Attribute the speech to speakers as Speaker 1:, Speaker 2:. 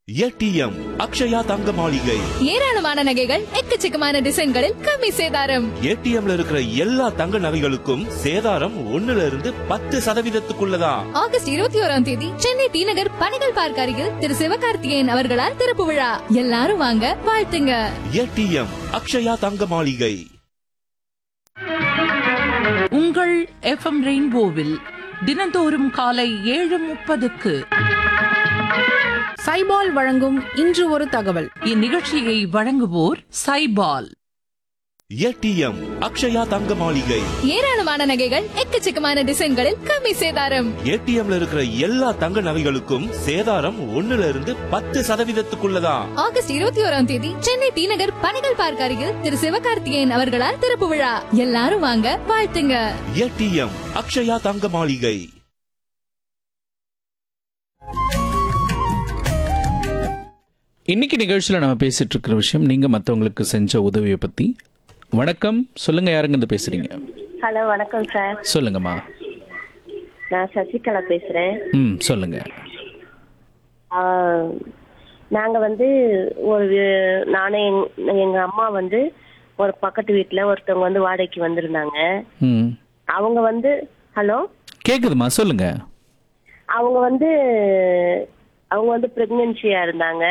Speaker 1: ATM Akshaya தங்க மாளிகை.
Speaker 2: ஏராளமான நகைகள் எக்கச்சக்கமான டிசைன்களில் கம்மி சேதாரம்.
Speaker 1: ஏடிஎம்ல இருக்கிற எல்லா தங்க நகைகளுக்கும் சேதாரம் 1%
Speaker 2: ஆகஸ்ட் 21 சென்னை டி நகர் பணிகள் பார்க்க அருகில் திரு சிவகார்த்திகேயன் அவர்களால் திறப்பு விழா. எல்லாரும் வாங்க, வாழ்த்துங்க.
Speaker 1: ஏடிஎம் அக்ஷயா தங்க மாளிகை.
Speaker 3: உங்கள் எஃப்எம் ரெயின்போவில் தினந்தோறும் காலை 7:30க்கு
Speaker 4: சைபால் வழங்கும் இன்று ஒரு தகவல்.
Speaker 3: இந்நிகழ்ச்சியை வழங்குவோர் சைபால்.
Speaker 1: ஏடிஎம் அக்ஷயா தங்க மாளிகை.
Speaker 2: ஏராளமான நகைகள் எக்கச்சக்கமான டிசைன்களில் கம்மி சேதாரம்.
Speaker 1: ஏடிஎம்ல இருக்கிற எல்லா தங்க நகைகளுக்கும் சேதாரம் 1%
Speaker 2: ஆகஸ்ட் 21 சென்னை டி நகர் பணிகள் பார்க்க அருகில் திரு சிவகார்த்திகேயன் அவர்களால் திறப்பு விழா. எல்லாரும் வாங்க, வாழ்த்துங்க.
Speaker 1: ஏடிஎம் அக்ஷயா தங்க மாளிகை.
Speaker 5: இன்னைக்கு நிகழ்ச்சியில் நம்ம பேசிட்டு இருக்கிற விஷயம், நீங்க மற்றவங்களுக்கு செஞ்ச உதவியை பத்தி. வணக்கம், சொல்லுங்க, யாருங்க இருந்து பேசுறீங்க?
Speaker 6: ஹலோ, வணக்கம் சார்.
Speaker 5: சொல்லுங்கம்மா.
Speaker 6: நான் சசிகலா பேசுறேன்.
Speaker 5: சொல்லுங்க.
Speaker 6: நாங்க நானும் எங்க அம்மா ஒரு பக்கத்து வீட்டுல ஒருத்தவங்க வாடகைக்கு வந்திருந்தாங்க. அவங்க ஹலோ
Speaker 5: கேக்குதுமா, சொல்லுங்க.
Speaker 6: அவங்க அவங்க பிரெக்னன்சியா இருந்தாங்க.